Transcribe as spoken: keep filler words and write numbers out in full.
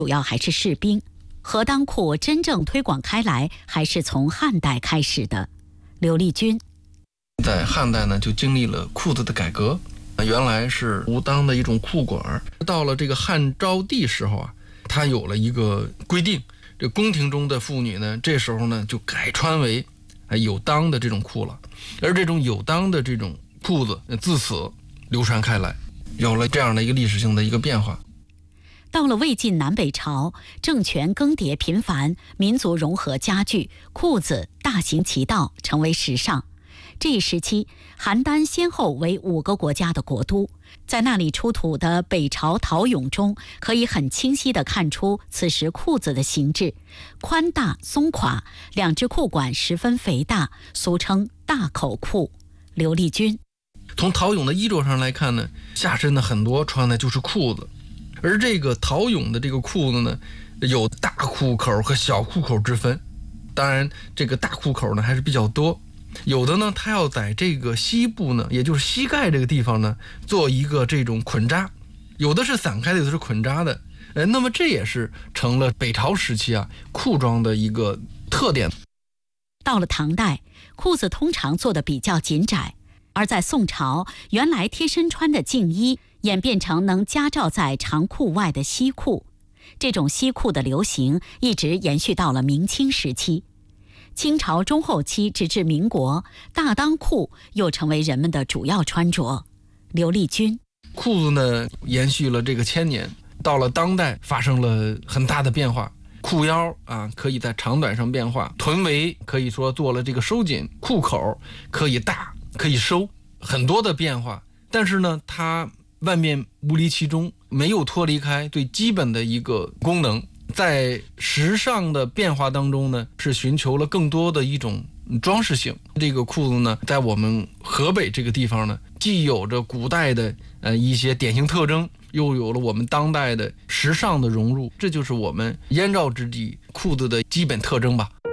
主要还是士兵。合裆裤真正推广开来，还是从汉代开始的。刘立军在汉代呢，就经历了裤子的改革，原来是无裆的一种裤管，到了这个汉昭帝时候啊，他有了一个规定，这宫廷中的妇女呢，这时候呢就改穿为有裆的这种裤了，而这种有裆的这种裤子自此流传开来，有了这样的一个历史性的一个变化。 到了魏晋南北朝，政权更迭频繁，民族融合加剧，裤子大行其道，成为时尚。这一时期，邯郸先后为五个国家的国都，在那里出土的北朝陶俑中，可以很清晰地看出此时裤子的形制，宽大松垮，两只裤管十分肥大，俗称大口裤。刘立军从陶俑的衣着上来看呢，下身的很多穿的就是裤子，而这个陶俑的这个裤子呢，有大裤口和小裤口之分。当然，这个大裤口呢还是比较多，有的呢，它要在这个膝部呢，也就是膝盖这个地方呢，做一个这种捆扎，有的是散开的，有的是捆扎的。呃，那么这也是成了北朝时期啊裤装的一个特点。 到了唐代，裤子通常做的比较紧窄，而在宋朝，原来贴身穿的净衣演变成能夹罩在长裤外的西裤。这种西裤的流行一直延续到了明清时期。清朝中后期直至民国，大裆裤又成为人们的主要穿着。刘立军裤子呢延续了这个千年，到了当代发生了很大的变化。裤腰啊可以在长短上变化，臀围可以说做了这个收紧，裤口可以大可以收，很多的变化。但是呢，它万变不离其中，没有脱离开最基本的一个功能。在时尚的变化当中呢，是寻求了更多的一种装饰性。这个裤子呢，在我们河北这个地方呢，既有着古代的呃一些典型特征，又有了我们当代的时尚的融入，这就是我们燕赵之际裤子的基本特征吧。